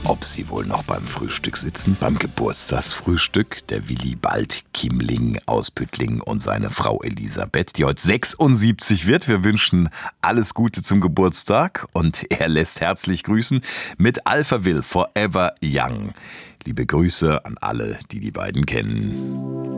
ob sie wohl noch beim Frühstück sitzen, beim Geburtstagsfrühstück. Der Willibald Kimling aus Püttling und seine Frau Elisabeth, die heute 76 wird. Wir wünschen alles Gute zum Geburtstag und er lässt herzlich grüßen mit Alphaville Forever Young. Liebe Grüße an alle, die die beiden kennen.